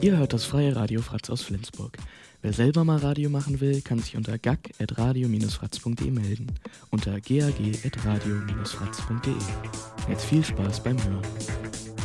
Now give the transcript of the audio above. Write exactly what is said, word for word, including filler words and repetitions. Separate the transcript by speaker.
Speaker 1: Ihr hört das freie Radio Fratz aus Flensburg. Wer selber mal Radio machen will, kann sich unter gag at radio Bindestrich fratz punkt de melden. Unter gag at radio Bindestrich fratz punkt de. Jetzt viel Spaß beim Hören.